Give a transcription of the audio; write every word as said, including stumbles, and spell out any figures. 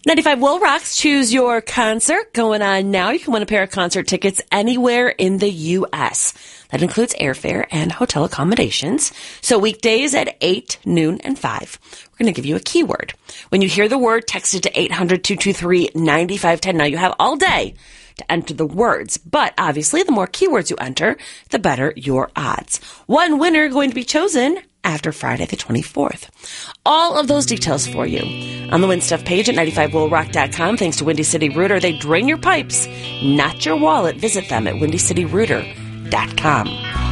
ninety-five Will Rocks, choose your concert going on now. You can win a pair of concert tickets anywhere in the U S That includes airfare and hotel accommodations. So weekdays at eight, noon, and five, we're going to give you a keyword. When you hear the word, text it to eight hundred, two two three, nine five one zero. Now you have all day to enter the words, but obviously the more keywords you enter, the better your odds. One winner going to be chosen after Friday the twenty-fourth. All of those details for you on the Win Stuff page at ninety-five will rock dot com. Thanks to Windy City Rooter. They drain your pipes, not your wallet. Visit them at windy city rooter dot com.